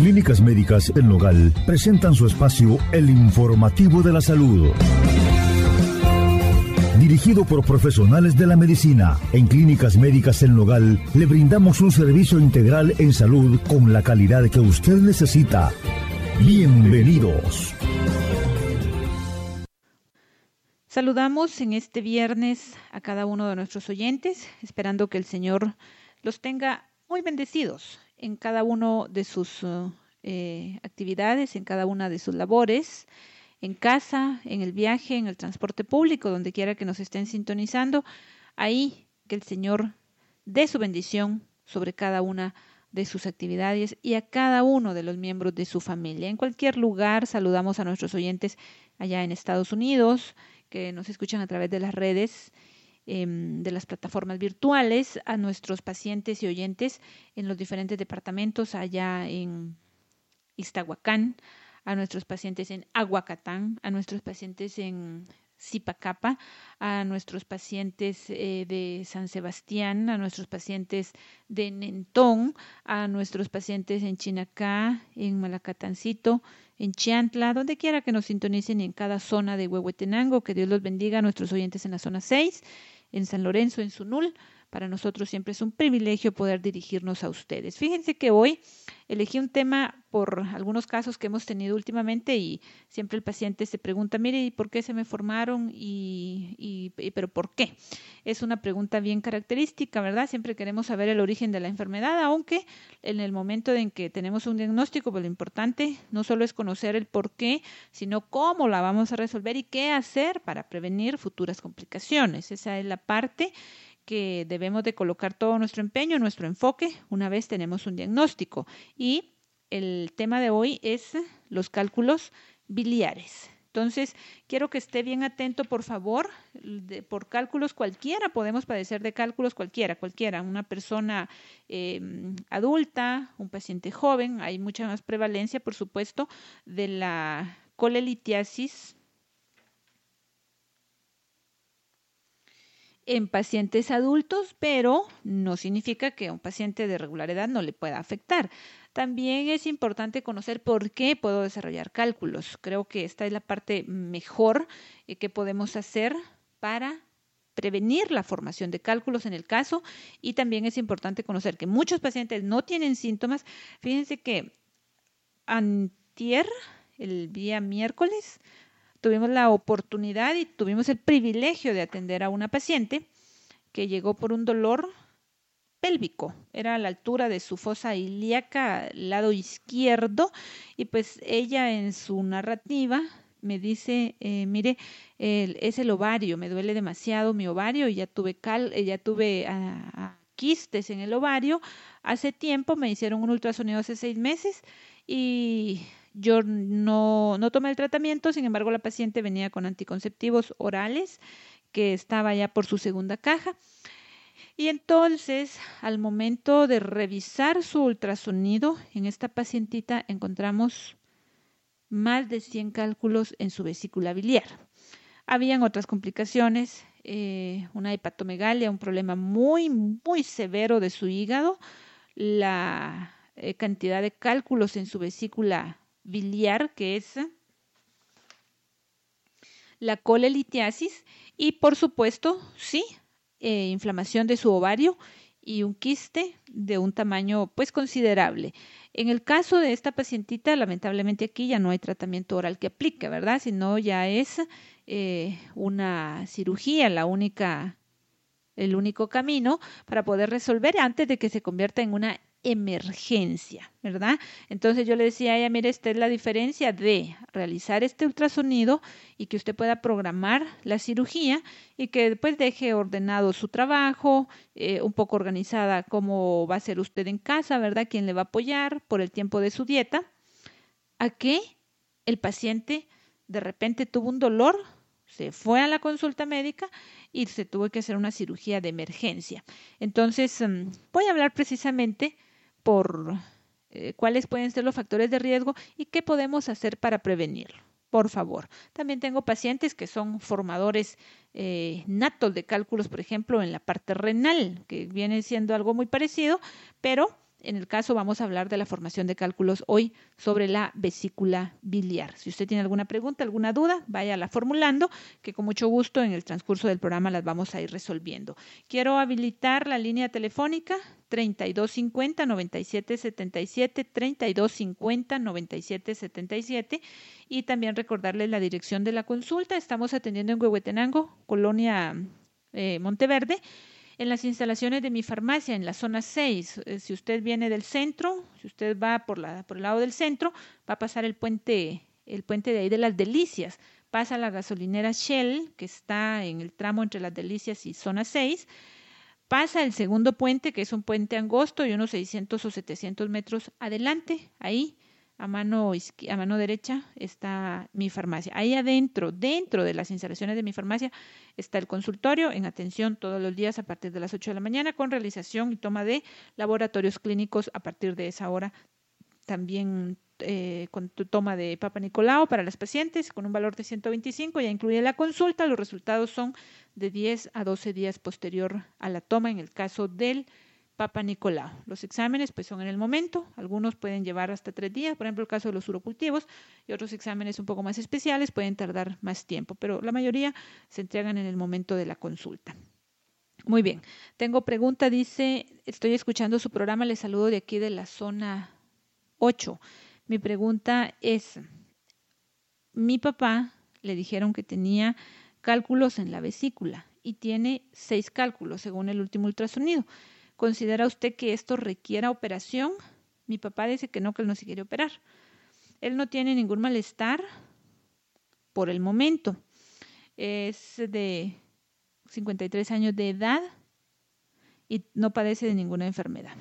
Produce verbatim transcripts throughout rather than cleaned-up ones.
Clínicas Médicas El Nogal presentan su espacio El Informativo de la Salud. Dirigido por profesionales de la medicina, en Clínicas Médicas El Nogal le brindamos un servicio integral en salud con la calidad que usted necesita. Bienvenidos. Saludamos en este viernes a cada uno de nuestros oyentes, esperando que el Señor los tenga muy bendecidos en cada uno de sus uh, eh, actividades, en cada una de sus labores, en casa, en el viaje, en el transporte público, donde quiera que nos estén sintonizando. Ahí que el Señor dé su bendición sobre cada una de sus actividades y a cada uno de los miembros de su familia. En cualquier lugar saludamos a nuestros oyentes allá en Estados Unidos, que nos escuchan a través de las redes, eh, de las plataformas virtuales, a nuestros pacientes y oyentes en los diferentes departamentos allá en Iztahuacán, a nuestros pacientes en Aguacatán, a nuestros pacientes en Zipacapa, a nuestros pacientes eh, de San Sebastián, a nuestros pacientes de Nentón, a nuestros pacientes en Chinacá, en Malacatancito, en Chiantla, donde quiera que nos sintonicen en cada zona de Huehuetenango. Que Dios los bendiga a nuestros oyentes en la zona seis, en San Lorenzo, en Sunul. Para nosotros siempre es un privilegio poder dirigirnos a ustedes. Fíjense que hoy elegí un tema por algunos casos que hemos tenido últimamente y siempre el paciente se pregunta, mire, ¿y por qué se me formaron? Y, y, y ¿pero por qué? Es una pregunta bien característica, ¿verdad? Siempre queremos saber el origen de la enfermedad, aunque en el momento en que tenemos un diagnóstico, pues lo importante no solo es conocer el por qué, sino cómo la vamos a resolver y qué hacer para prevenir futuras complicaciones. Esa es la parte que debemos de colocar todo nuestro empeño, nuestro enfoque, una vez tenemos un diagnóstico. Y el tema de hoy es los cálculos biliares. Entonces, quiero que esté bien atento, por favor, de, por cálculos cualquiera, podemos padecer de cálculos cualquiera, cualquiera, una persona eh, adulta, un paciente joven, hay mucha más prevalencia, por supuesto, de la colelitiasis en pacientes adultos, pero no significa que a un paciente de regular edad no le pueda afectar. También es importante conocer por qué puedo desarrollar cálculos. Creo que esta es la parte mejor eh, que podemos hacer para prevenir la formación de cálculos en el caso, y también es importante conocer que muchos pacientes no tienen síntomas. Fíjense que antier, el día miércoles, tuvimos la oportunidad y tuvimos el privilegio de atender a una paciente que llegó por un dolor pélvico. Era a la altura de su fosa ilíaca, lado izquierdo, y pues ella en su narrativa me dice, eh, mire, el, es el ovario, me duele demasiado mi ovario y ya tuve, cal, ya tuve a, a quistes en el ovario. Hace tiempo me hicieron un ultrasonido hace seis meses y yo no, no tomé el tratamiento. Sin embargo, la paciente venía con anticonceptivos orales, que estaba ya por su segunda caja. Y entonces, al momento de revisar su ultrasonido, en esta pacientita encontramos más de cien cálculos en su vesícula biliar. Habían otras complicaciones, eh, una hepatomegalia, un problema muy, muy severo de su hígado, la eh, cantidad de cálculos en su vesícula biliar, que es la colelitiasis, y por supuesto, sí, eh, inflamación de su ovario y un quiste de un tamaño pues considerable. En el caso de esta pacientita, lamentablemente aquí ya no hay tratamiento oral que aplique, ¿verdad? Sino ya es eh, una cirugía, la única, el único camino para poder resolver antes de que se convierta en una emergencia, ¿verdad? Entonces yo le decía a ella, mire, esta es la diferencia de realizar este ultrasonido y que usted pueda programar la cirugía y que después deje ordenado su trabajo, eh, un poco organizada cómo va a ser usted en casa, ¿verdad? Quién le va a apoyar por el tiempo de su dieta, a que el paciente de repente tuvo un dolor, se fue a la consulta médica y se tuvo que hacer una cirugía de emergencia. Entonces, voy a hablar precisamente por eh, cuáles pueden ser los factores de riesgo y qué podemos hacer para prevenirlo. Por favor. También tengo pacientes que son formadores eh, natos de cálculos, por ejemplo, en la parte renal, que viene siendo algo muy parecido, pero En el caso vamos a hablar de la formación de cálculos hoy sobre la vesícula biliar. Si usted tiene alguna pregunta, alguna duda, váyala formulando, que con mucho gusto en el transcurso del programa las vamos a ir resolviendo. Quiero habilitar la línea telefónica treinta y dos cincuenta, noventa y siete setenta y siete, treinta y dos cincuenta, noventa y siete setenta y siete, y también recordarles la dirección de la consulta. Estamos atendiendo en Huehuetenango, Colonia eh, Monteverde, en las instalaciones de Mi Farmacia, en la zona seis. Eh, si usted viene del centro, si usted va por, la, por el lado del centro, va a pasar el puente, el puente de ahí de Las Delicias. Pasa la gasolinera Shell, que está en el tramo entre Las Delicias y zona seis. Pasa el segundo puente, que es un puente angosto y unos seiscientos o setecientos metros adelante. Ahí, a mano, a mano derecha, está Mi Farmacia. Ahí adentro, dentro de las instalaciones de Mi Farmacia, está el consultorio en atención todos los días a partir de las ocho de la mañana, con realización y toma de laboratorios clínicos a partir de esa hora. También eh, con toma de Papa Nicolau para las pacientes con un valor de ciento veinticinco, ya incluye la consulta. Los resultados son de diez a doce días posterior a la toma en el caso del Papa Nicolau. Los exámenes pues son en el momento, algunos pueden llevar hasta tres días, por ejemplo el caso de los urocultivos, y otros exámenes un poco más especiales pueden tardar más tiempo, pero la mayoría se entregan en el momento de la consulta. Muy bien, tengo pregunta, dice, estoy escuchando su programa, les saludo de aquí de la zona ocho. Mi pregunta es, mi papá le dijeron que tenía cálculos en la vesícula y tiene seis cálculos según el último ultrasonido. ¿Considera usted que esto requiera operación? Mi papá dice que no, que él no se quiere operar. Él no tiene ningún malestar por el momento. Es de cincuenta y tres años de edad y no padece de ninguna enfermedad.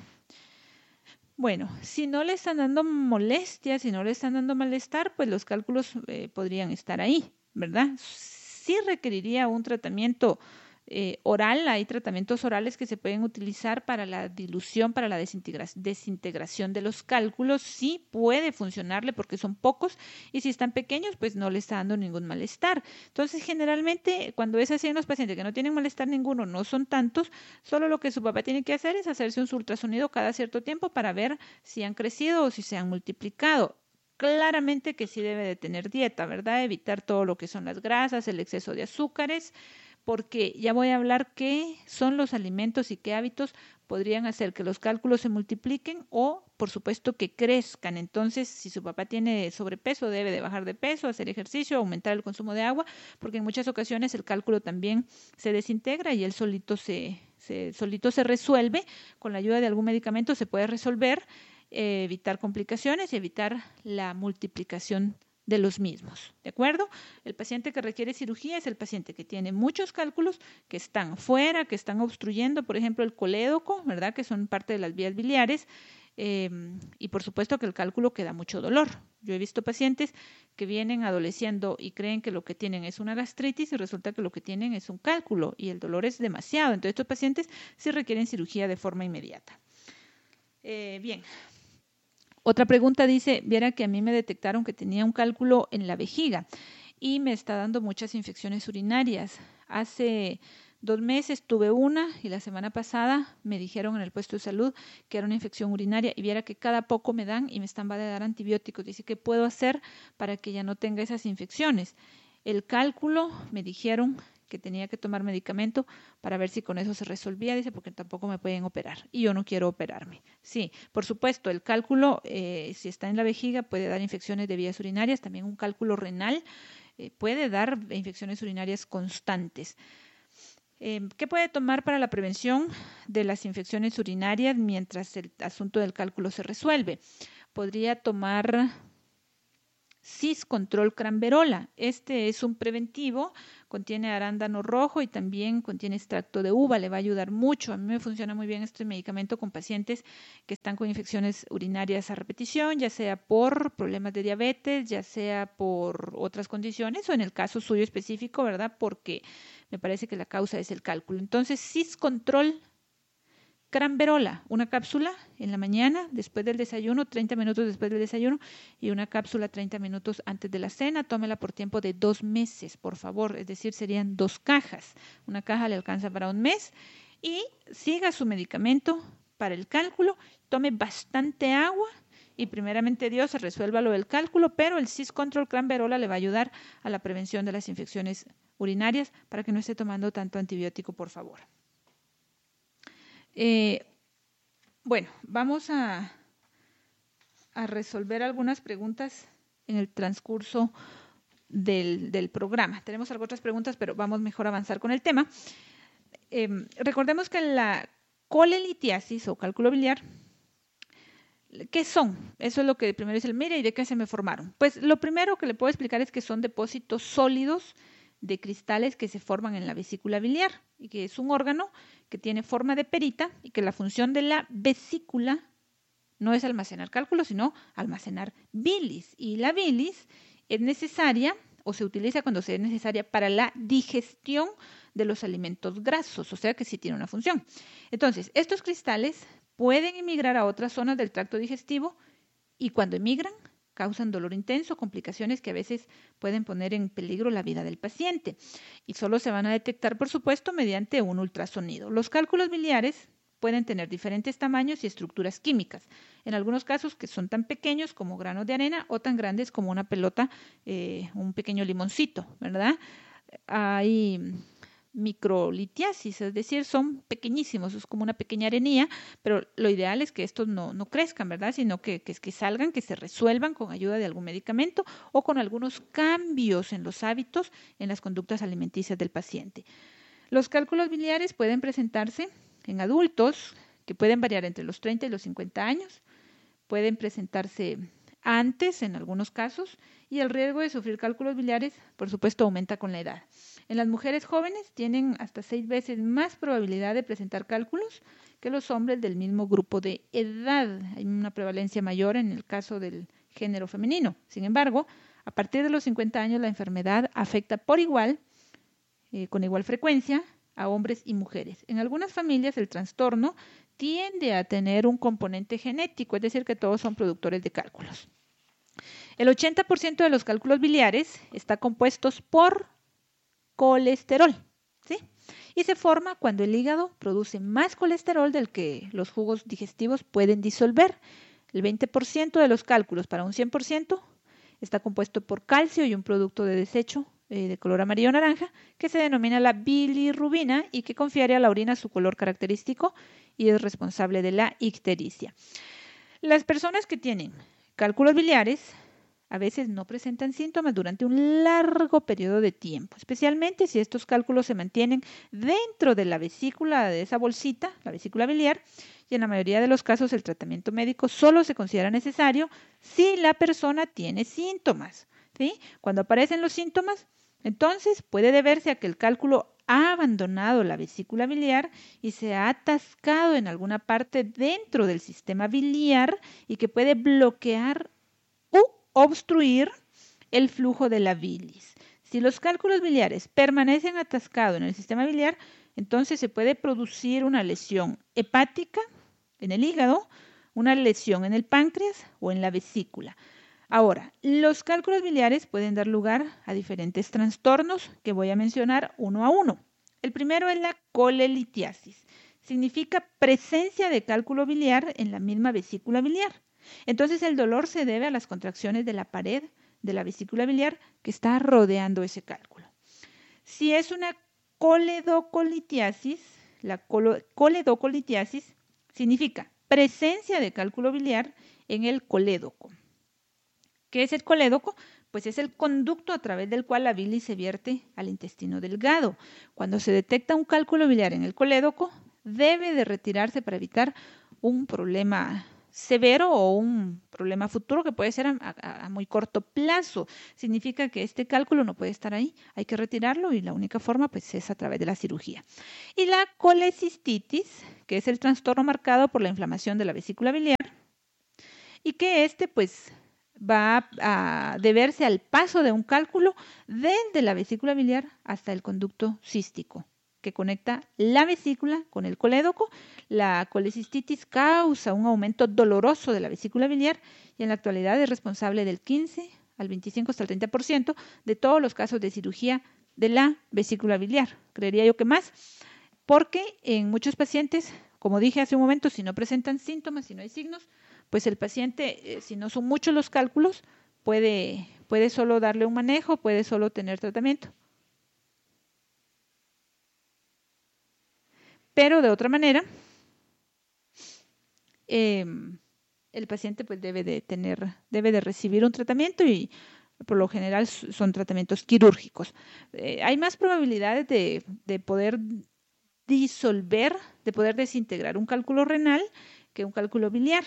Bueno, si no le están dando molestias, si no le están dando malestar, pues los cálculos eh, podrían estar ahí, ¿verdad? Sí requeriría un tratamiento eh, oral. Hay tratamientos orales que se pueden utilizar para la dilución, para la desintegra- desintegración de los cálculos. Sí puede funcionarle porque son pocos y si están pequeños, pues no le está dando ningún malestar. Entonces, generalmente, cuando es así en los pacientes que no tienen malestar ninguno, no son tantos, solo lo que su papá tiene que hacer es hacerse un ultrasonido cada cierto tiempo para ver si han crecido o si se han multiplicado. Claramente que sí debe de tener dieta, ¿verdad? Evitar todo lo que son las grasas, el exceso de azúcares, porque ya voy a hablar qué son los alimentos y qué hábitos podrían hacer que los cálculos se multipliquen o, por supuesto, que crezcan. Entonces, si su papá tiene sobrepeso, debe de bajar de peso, hacer ejercicio, aumentar el consumo de agua, porque en muchas ocasiones el cálculo también se desintegra y él solito se, se, solito se resuelve. Con la ayuda de algún medicamento se puede resolver, eh, evitar complicaciones y evitar la multiplicación de los mismos, ¿de acuerdo? El paciente que requiere cirugía es el paciente que tiene muchos cálculos que están fuera, que están obstruyendo, por ejemplo, el colédoco, ¿verdad? Que son parte de las vías biliares, eh, y por supuesto que el cálculo que da mucho dolor. Yo he visto pacientes que vienen adoleciendo y creen que lo que tienen es una gastritis y resulta que lo que tienen es un cálculo y el dolor es demasiado. Entonces, estos pacientes sí requieren cirugía de forma inmediata. Eh, bien. Otra pregunta dice, viera que a mí me detectaron que tenía un cálculo en la vejiga y me está dando muchas infecciones urinarias. Hace dos meses tuve una y la semana pasada me dijeron en el puesto de salud que era una infección urinaria y viera que cada poco me dan y me están va a dar antibióticos. Dice, ¿qué puedo hacer para que ya no tenga esas infecciones? El cálculo, me dijeron que tenía que tomar medicamento para ver si con eso se resolvía, dice, porque tampoco me pueden operar y yo no quiero operarme. Sí, por supuesto, el cálculo, eh, si está en la vejiga, puede dar infecciones de vías urinarias, también un cálculo renal eh, puede dar infecciones urinarias constantes. Eh, ¿Qué puede tomar para la prevención de las infecciones urinarias mientras el asunto del cálculo se resuelve? Podría tomar Cis-Control Cranverola. Este es un preventivo, contiene arándano rojo y también contiene extracto de uva, le va a ayudar mucho. A mí me funciona muy bien este medicamento con pacientes que están con infecciones urinarias a repetición, ya sea por problemas de diabetes, ya sea por otras condiciones o en el caso suyo específico, ¿verdad? Porque me parece que la causa es el cálculo. Entonces, Cis-Control Cranverola, una cápsula en la mañana, después del desayuno, treinta minutos después del desayuno, y una cápsula treinta minutos antes de la cena. Tómela por tiempo de dos meses, por favor, es decir, serían dos cajas. Una caja le alcanza para un mes y siga su medicamento para el cálculo, tome bastante agua y primeramente Dios se resuelva lo del cálculo, pero el Cyst Control Cranverola le va a ayudar a la prevención de las infecciones urinarias para que no esté tomando tanto antibiótico, por favor. Eh, bueno, vamos a, a resolver algunas preguntas en el transcurso del, del programa. Tenemos algunas otras preguntas, pero vamos mejor a avanzar con el tema. Eh, recordemos que la colelitiasis o cálculo biliar, ¿qué son? Eso es lo que primero dice el mire y de qué se me formaron. Pues lo primero que le puedo explicar es que son depósitos sólidos de cristales que se forman en la vesícula biliar y que es un órgano que tiene forma de perita y que la función de la vesícula no es almacenar cálculos, sino almacenar bilis. Y la bilis es necesaria o se utiliza cuando sea necesaria para la digestión de los alimentos grasos, o sea que sí tiene una función. Entonces, estos cristales pueden emigrar a otras zonas del tracto digestivo y cuando emigran causan dolor intenso, complicaciones que a veces pueden poner en peligro la vida del paciente y solo se van a detectar, por supuesto, mediante un ultrasonido. Los cálculos biliares pueden tener diferentes tamaños y estructuras químicas, en algunos casos que son tan pequeños como granos de arena o tan grandes como una pelota, eh, un pequeño limoncito, ¿verdad? Hay microlitiasis, es decir, son pequeñísimos, es como una pequeña arenilla, pero lo ideal es que estos no, no crezcan, ¿verdad? Sino que, que, que salgan, que se resuelvan con ayuda de algún medicamento o con algunos cambios en los hábitos, en las conductas alimenticias del paciente. Los cálculos biliares pueden presentarse en adultos, que pueden variar entre los treinta y los cincuenta años, pueden presentarse antes en algunos casos y el riesgo de sufrir cálculos biliares, por supuesto, aumenta con la edad. En las mujeres jóvenes tienen hasta seis veces más probabilidad de presentar cálculos que los hombres del mismo grupo de edad. Hay una prevalencia mayor en el caso del género femenino. Sin embargo, a partir de los cincuenta años la enfermedad afecta por igual, eh, con igual frecuencia, a hombres y mujeres. En algunas familias el trastorno tiende a tener un componente genético, es decir, que todos son productores de cálculos. El ochenta por ciento de los cálculos biliares está compuestos por colesterol, ¿sí? Y se forma cuando el hígado produce más colesterol del que los jugos digestivos pueden disolver. El veinte por ciento de los cálculos para un cien por ciento está compuesto por calcio y un producto de desecho eh, de color amarillo naranja que se denomina la bilirrubina y que confiere a la orina su color característico y es responsable de la ictericia. Las personas que tienen cálculos biliares a veces no presentan síntomas durante un largo periodo de tiempo, especialmente si estos cálculos se mantienen dentro de la vesícula, de esa bolsita, la vesícula biliar, y en la mayoría de los casos el tratamiento médico solo se considera necesario si la persona tiene síntomas, ¿sí? Cuando aparecen los síntomas, entonces puede deberse a que el cálculo ha abandonado la vesícula biliar y se ha atascado en alguna parte dentro del sistema biliar y que puede bloquear u obstruir el flujo de la bilis. Si los cálculos biliares permanecen atascados en el sistema biliar, entonces se puede producir una lesión hepática en el hígado, una lesión en el páncreas o en la vesícula. Ahora, los cálculos biliares pueden dar lugar a diferentes trastornos que voy a mencionar uno a uno. El primero es la colelitiasis. Significa presencia de cálculo biliar en la misma vesícula biliar. Entonces, el dolor se debe a las contracciones de la pared de la vesícula biliar que está rodeando ese cálculo. Si es una coledocolitiasis, la coledocolitiasis significa presencia de cálculo biliar en el colédoco. ¿Qué es el colédoco? Pues es el conducto a través del cual la bilis se vierte al intestino delgado. Cuando se detecta un cálculo biliar en el colédoco, debe de retirarse para evitar un problema severo o un problema futuro que puede ser a, a, a muy corto plazo. Significa que este cálculo no puede estar ahí, hay que retirarlo y la única forma pues es a través de la cirugía. Y la colecistitis, que es el trastorno marcado por la inflamación de la vesícula biliar y que este pues va a deberse al paso de un cálculo desde la vesícula biliar hasta el conducto cístico que conecta la vesícula con el colédoco. La colecistitis causa un aumento doloroso de la vesícula biliar y en la actualidad es responsable del quince al veinticinco hasta el treinta por ciento de todos los casos de cirugía de la vesícula biliar. Creería yo que más, porque en muchos pacientes como dije hace un momento, si no presentan síntomas, si no hay signos, pues el paciente, eh, si no son muchos los cálculos, puede, puede solo darle un manejo, puede solo tener tratamiento. Pero de otra manera, eh, el paciente pues debe de tener, debe de recibir un tratamiento y por lo general son tratamientos quirúrgicos. Eh, hay más probabilidades de, de poder disolver, de poder desintegrar un cálculo renal que un cálculo biliar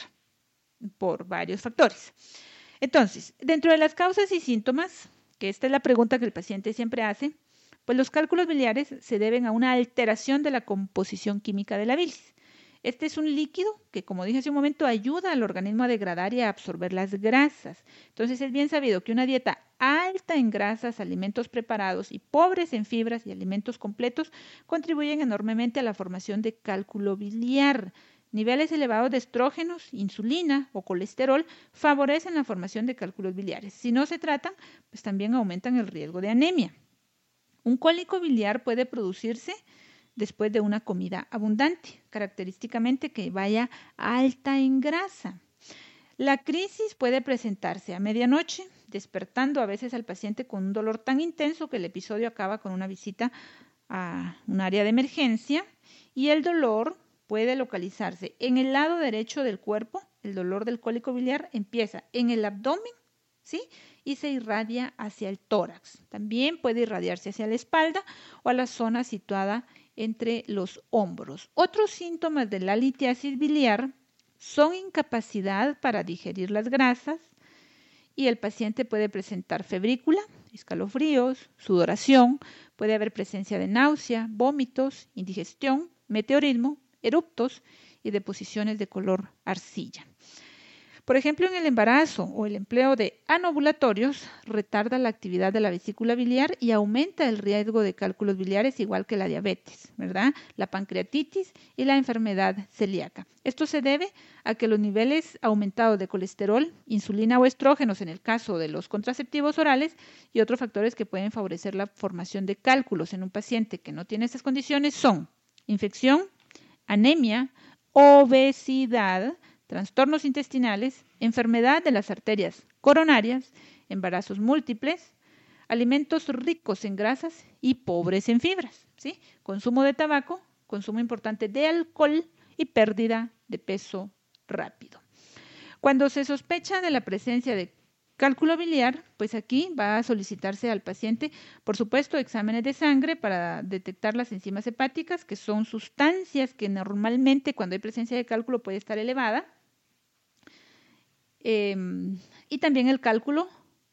por varios factores. Entonces, dentro de las causas y síntomas, que esta es la pregunta que el paciente siempre hace, pues los cálculos biliares se deben a una alteración de la composición química de la bilis. Este es un líquido que, como dije hace un momento, ayuda al organismo a degradar y a absorber las grasas. Entonces, es bien sabido que una dieta alta en grasas, alimentos preparados y pobres en fibras y alimentos completos contribuyen enormemente a la formación de cálculo biliar. Niveles elevados de estrógenos, insulina o colesterol favorecen la formación de cálculos biliares. Si no se tratan, pues también aumentan el riesgo de anemia. Un cólico biliar puede producirse después de una comida abundante, característicamente que vaya alta en grasa. La crisis puede presentarse a medianoche, despertando a veces al paciente con un dolor tan intenso que el episodio acaba con una visita a un área de emergencia, y el dolor puede localizarse en el lado derecho del cuerpo. El dolor del cólico biliar empieza en el abdomen, ¿sí? Y se irradia hacia el tórax. También puede irradiarse hacia la espalda o a la zona situada entre los hombros. Otros síntomas de la litiasis biliar son incapacidad para digerir las grasas y el paciente puede presentar febrícula, escalofríos, sudoración, puede haber presencia de náusea, vómitos, indigestión, meteorismo, eruptos y deposiciones de color arcilla. Por ejemplo, en el embarazo o el empleo de anovulatorios retarda la actividad de la vesícula biliar y aumenta el riesgo de cálculos biliares, igual que la diabetes, ¿verdad? La pancreatitis y la enfermedad celíaca. Esto se debe a que los niveles aumentados de colesterol, insulina o estrógenos en el caso de los contraceptivos orales y otros factores que pueden favorecer la formación de cálculos en un paciente que no tiene estas condiciones son infección, anemia, obesidad, trastornos intestinales, enfermedad de las arterias coronarias, embarazos múltiples, alimentos ricos en grasas y pobres en fibras, ¿sí? Consumo de tabaco, consumo importante de alcohol y pérdida de peso rápido. Cuando se sospecha de la presencia de cálculo biliar, pues aquí va a solicitarse al paciente, por supuesto, exámenes de sangre para detectar las enzimas hepáticas, que son sustancias que normalmente cuando hay presencia de cálculo puede estar elevada. Eh, y también el cálculo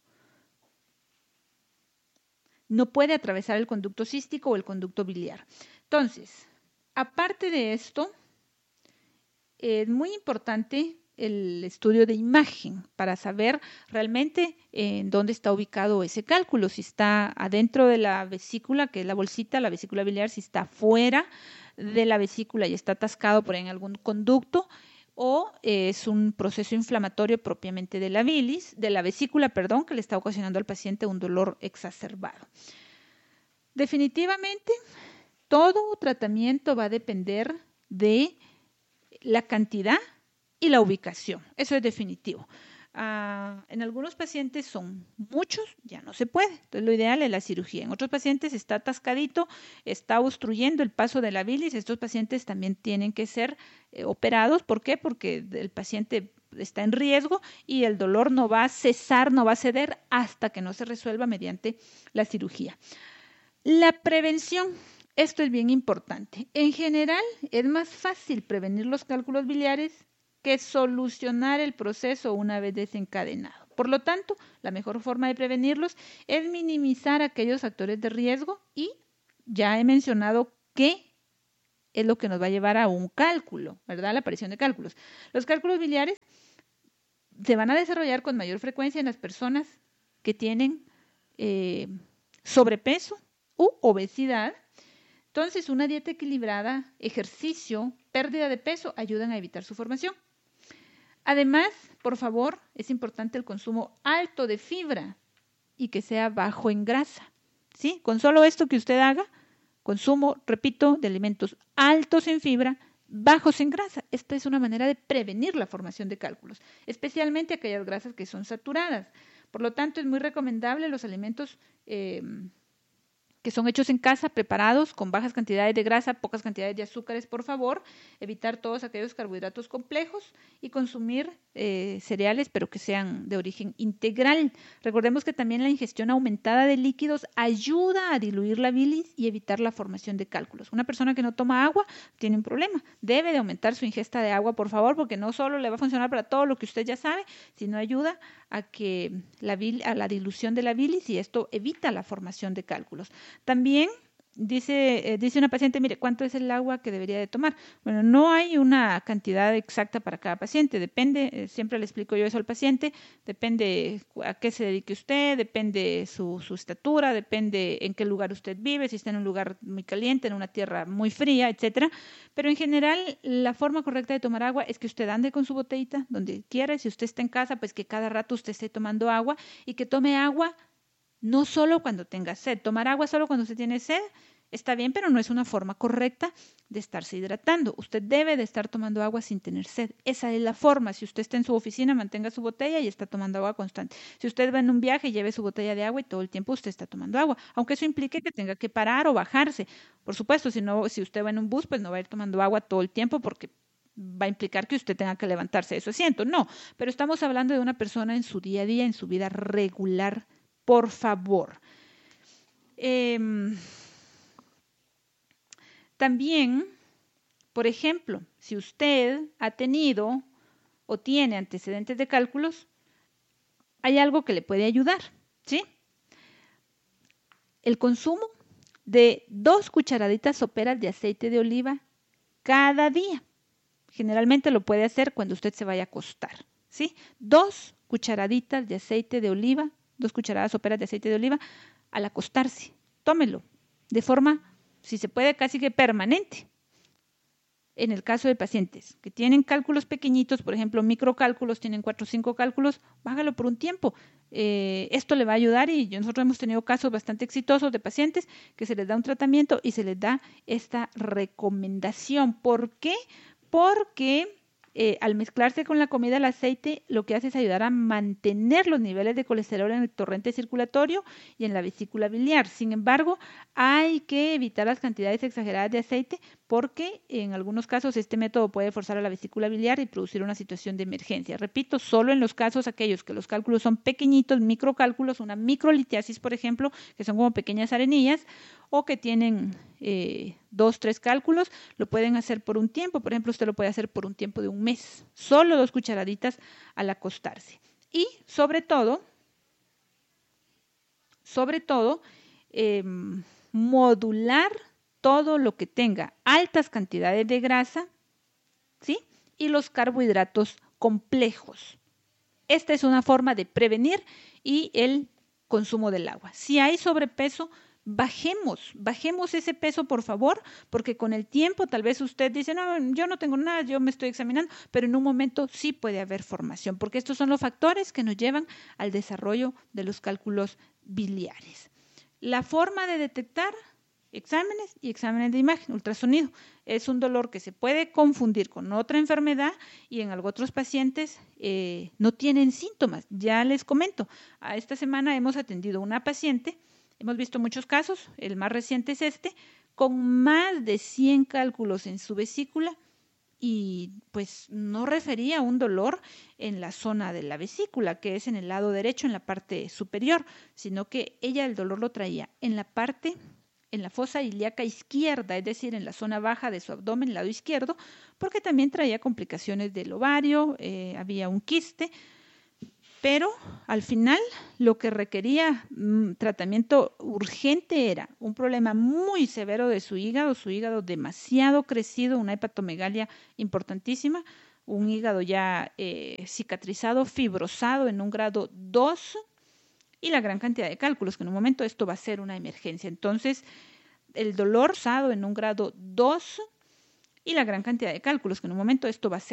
no puede atravesar el conducto cístico o el conducto biliar. Entonces, aparte de esto, es muy importante el estudio de imagen para saber realmente en dónde está ubicado ese cálculo, si está adentro de la vesícula, que es la bolsita, la vesícula biliar, si está fuera de la vesícula y está atascado por ahí en algún conducto, o es un proceso inflamatorio propiamente de la bilis, de la vesícula, perdón, que le está ocasionando al paciente un dolor exacerbado. Definitivamente, todo tratamiento va a depender de la cantidad y la ubicación. Eso es definitivo. Uh, en algunos pacientes son muchos, ya no se puede. Entonces, lo ideal es la cirugía. En otros pacientes está atascadito, está obstruyendo el paso de la bilis. Estos pacientes también tienen que ser eh, operados. ¿Por qué? Porque el paciente está en riesgo y el dolor no va a cesar, no va a ceder hasta que no se resuelva mediante la cirugía. La prevención. Esto es bien importante. En general, es más fácil prevenir los cálculos biliares que solucionar el proceso una vez desencadenado. Por lo tanto, la mejor forma de prevenirlos es minimizar aquellos factores de riesgo y ya he mencionado qué es lo que nos va a llevar a un cálculo, ¿verdad? La aparición de cálculos. Los cálculos biliares se van a desarrollar con mayor frecuencia en las personas que tienen eh, sobrepeso u obesidad. Entonces, una dieta equilibrada, ejercicio, pérdida de peso ayudan a evitar su formación. Además, por favor, es importante el consumo alto de fibra y que sea bajo en grasa, ¿sí? Con solo esto que usted haga, consumo, repito, de alimentos altos en fibra, bajos en grasa. Esta es una manera de prevenir la formación de cálculos, especialmente aquellas grasas que son saturadas. Por lo tanto, es muy recomendable los alimentos eh, que son hechos en casa, preparados con bajas cantidades de grasa, pocas cantidades de azúcares, por favor, evitar todos aquellos carbohidratos complejos y consumir eh, cereales, pero que sean de origen integral. Recordemos que también la ingestión aumentada de líquidos ayuda a diluir la bilis y evitar la formación de cálculos. Una persona que no toma agua tiene un problema. Debe de aumentar su ingesta de agua, por favor, porque no solo le va a funcionar para todo lo que usted ya sabe, sino ayuda a que la bil, a la dilución de la bilis, y esto evita la formación de cálculos. También dice, eh, dice una paciente, mire, ¿cuánto es el agua que debería de tomar? Bueno, no hay una cantidad exacta para cada paciente, depende, eh, siempre le explico yo eso al paciente, depende a qué se dedique usted, depende su, su estatura, depende en qué lugar usted vive, si está en un lugar muy caliente, en una tierra muy fría, etcétera. Pero en general, la forma correcta de tomar agua es que usted ande con su botellita donde quiera, si usted está en casa, pues que cada rato usted esté tomando agua y que tome agua no solo cuando tenga sed. Tomar agua solo cuando usted tiene sed está bien, pero no es una forma correcta de estarse hidratando. Usted debe de estar tomando agua sin tener sed. Esa es la forma. Si usted está en su oficina, mantenga su botella y está tomando agua constante. Si usted va en un viaje, lleve su botella de agua y todo el tiempo usted está tomando agua, aunque eso implique que tenga que parar o bajarse. Por supuesto, si no, si usted va en un bus, pues no va a ir tomando agua todo el tiempo porque va a implicar que usted tenga que levantarse de su asiento. No, pero estamos hablando de una persona en su día a día, en su vida regular. Por favor. Eh, también, por ejemplo, si usted ha tenido o tiene antecedentes de cálculos, hay algo que le puede ayudar, ¿sí? El consumo de dos cucharaditas soperas de aceite de oliva cada día. Generalmente lo puede hacer cuando usted se vaya a acostar, ¿sí? Dos cucharaditas de aceite de oliva, dos cucharadas soperas de aceite de oliva al acostarse. Tómelo de forma, si se puede, casi que permanente. En el caso de pacientes que tienen cálculos pequeñitos, por ejemplo, microcálculos, tienen cuatro o cinco cálculos, bájalo por un tiempo. Eh, esto le va a ayudar y nosotros hemos tenido casos bastante exitosos de pacientes que se les da un tratamiento y se les da esta recomendación. ¿Por qué? Porque Eh, al mezclarse con la comida el aceite, lo que hace es ayudar a mantener los niveles de colesterol en el torrente circulatorio y en la vesícula biliar. Sin embargo, hay que evitar las cantidades exageradas de aceite porque en algunos casos este método puede forzar a la vesícula biliar y producir una situación de emergencia. Repito, solo en los casos aquellos que los cálculos son pequeñitos, microcálculos, una microlitiasis, por ejemplo, que son como pequeñas arenillas, o que tienen eh, dos, tres cálculos, lo pueden hacer por un tiempo. Por ejemplo, usted lo puede hacer por un tiempo de un mes, solo dos cucharaditas al acostarse. Y sobre todo, sobre todo, eh, modular todo lo que tenga altas cantidades de grasa, ¿sí? Y los carbohidratos complejos. Esta es una forma de prevenir y el consumo del agua. Si hay sobrepeso, bajemos, bajemos ese peso, por favor, porque con el tiempo tal vez usted dice, no, yo no tengo nada, yo me estoy examinando, pero en un momento sí puede haber formación, porque estos son los factores que nos llevan al desarrollo de los cálculos biliares. La forma de detectar exámenes y exámenes de imagen, ultrasonido, es un dolor que se puede confundir con otra enfermedad y en algunos otros pacientes eh, no tienen síntomas. Ya les comento, a esta semana hemos atendido a una paciente. Hemos visto muchos casos, el más reciente es este, con más de cien cálculos en su vesícula y pues no refería a un dolor en la zona de la vesícula, que es en el lado derecho, en la parte superior, sino que ella el dolor lo traía en la parte, en la fosa ilíaca izquierda, es decir, en la zona baja de su abdomen, el lado izquierdo, porque también traía complicaciones del ovario, eh, había un quiste. Pero al final lo que requería mmm, tratamiento urgente era un problema muy severo de su hígado, su hígado demasiado crecido, una hepatomegalia importantísima, un hígado ya eh, cicatrizado, fibrosado en un grado dos y la gran cantidad de cálculos, que en un momento esto va a ser una emergencia. Entonces, el dolor fibrosado en un grado dos y la gran cantidad de cálculos, que en un momento esto va a ser